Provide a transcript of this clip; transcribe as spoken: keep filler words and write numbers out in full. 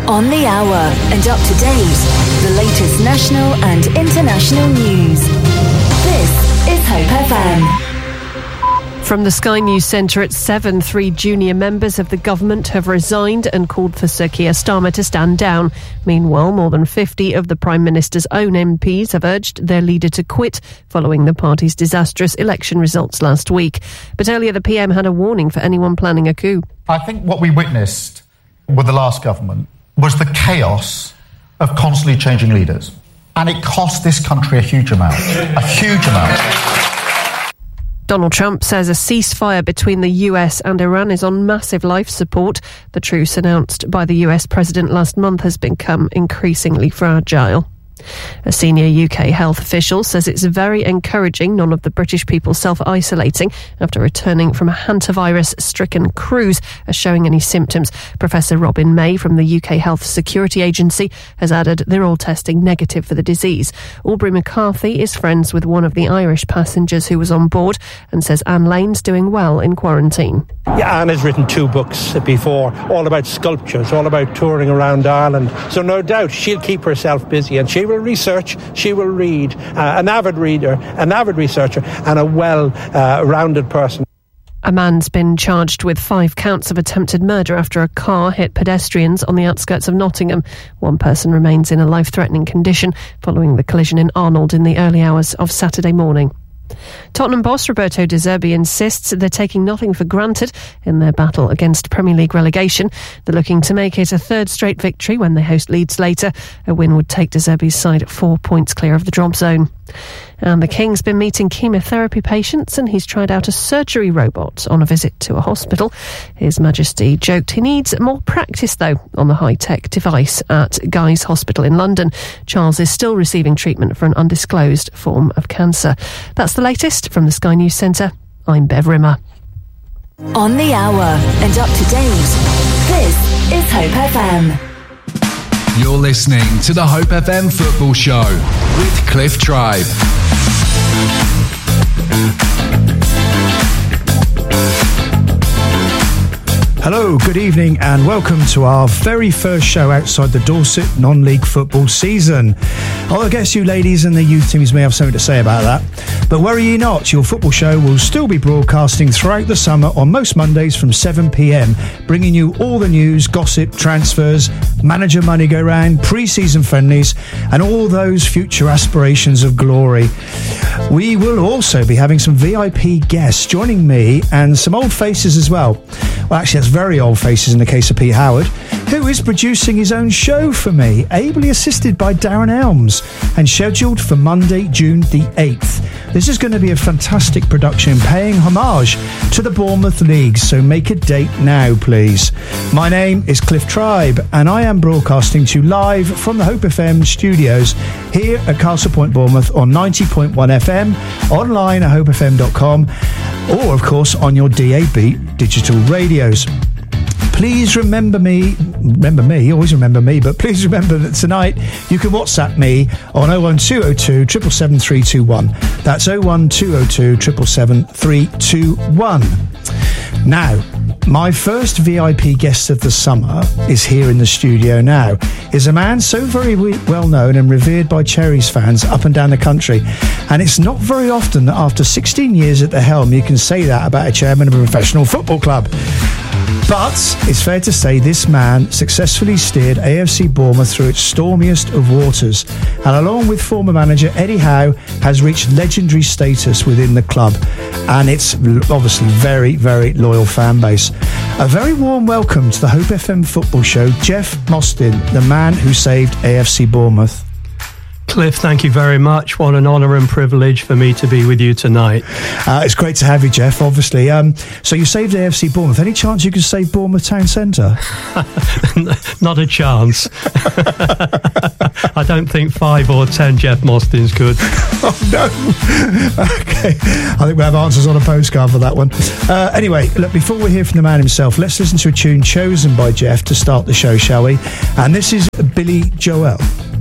On the hour and up to date, the latest national and international news. This is Hope F M. From the Sky News Centre at seven, three junior members of the government have resigned and called for Sir Keir Starmer to stand down. Meanwhile, more than fifty of the Prime Minister's own M Ps have urged their leader to quit following the party's disastrous election results last week. But earlier the P M had a warning for anyone planning a coup. I think what we witnessed with the last government was the chaos of constantly changing leaders. And it cost this country a huge amount. A huge amount. Donald Trump says a ceasefire between the U S and Iran is on massive life support. The truce announced by the U S president last month has become increasingly fragile. A senior U K health official says it's very encouraging none of the British people self-isolating after returning from a hantavirus-stricken cruise are showing any symptoms. Professor Robin May from the U K Health Security Agency has added they're all testing negative for the disease. Aubrey McCarthy is friends with one of the Irish passengers who was on board and says Anne Lane's doing well in quarantine. Yeah, Anne has written two books before, all about sculptures, all about touring around Ireland. So no doubt she'll keep herself busy and she will research, she will read, uh, an avid reader, an avid researcher and a well-rounded uh, person. A man's been charged with five counts of attempted murder after a car hit pedestrians on the outskirts of Nottingham. One person remains in a life-threatening condition following the collision in Arnold in the early hours of Saturday morning. Tottenham boss Roberto De Zerbi insists they're taking nothing for granted in their battle against Premier League relegation. They're looking to make it a third straight victory when they host Leeds later. A win would take De Zerbi's side four points clear of the drop zone. And the King's been meeting chemotherapy patients and he's tried out a surgery robot on a visit to a hospital. His Majesty joked he needs more practice, though, on the high-tech device at Guy's Hospital in London. Charles is still receiving treatment for an undisclosed form of cancer. That's the latest from the Sky News Centre. I'm Bev Rimmer. On the hour and up to date, this is Hope F M. You're listening to the Hope F M Football Show with Cliff Tribe. Hello, good evening and welcome to our very first show outside the Dorset non-league football season. Oh, I guess you ladies and the youth teams may have something to say about that. But worry ye not, your football show will still be broadcasting throughout the summer on most Mondays from seven p.m, bringing you all the news, gossip, transfers, manager money go round, pre-season friendlies and all those future aspirations of glory. We will also be having some V I P guests joining me and some old faces as well. Well, actually, that's very old faces in the case of Pete Howard, who is producing his own show for me, ably assisted by Darren Elms, and scheduled for Monday, June the eighth. This is going to be a fantastic production paying homage to the Bournemouth League, so make a date now, please. My name is Cliff Tribe, and I am broadcasting to you live from the Hope F M studios here at Castle Point, Bournemouth on ninety point one F M, online at hope f m dot com, or, of course, on your D A B digital radios. Please remember me, remember me, always remember me, but please remember that tonight you can WhatsApp me on oh one two oh two, seven seven seven, three two one. That's oh one two oh two, seven seven seven, three two one. Now, my first V I P guest of the summer is here in the studio now. Is a man so very well known and revered by Cherries fans up and down the country. And it's not very often that after sixteen years at the helm you can say that about a chairman of a professional football club. But it's fair to say this man successfully steered A F C Bournemouth through its stormiest of waters, and along with former manager Eddie Howe has reached legendary status within the club and its obviously very, very loyal fan base. A very warm welcome to the Hope F M Football Show, Jeff Mostyn, the man who saved A F C Bournemouth. Cliff, thank you very much. What an honour and privilege for me to be with you tonight. Uh, it's great to have you, Jeff, obviously. Um, so you saved A F C Bournemouth. Any chance you could save Bournemouth Town Centre? Not a chance. I don't think five or ten Jeff Mostyns could. Oh, no. OK. I think we have answers on a postcard for that one. Uh, anyway, look, before we hear from the man himself, let's listen to a tune chosen by Jeff to start the show, shall we? And this is Billy Joel.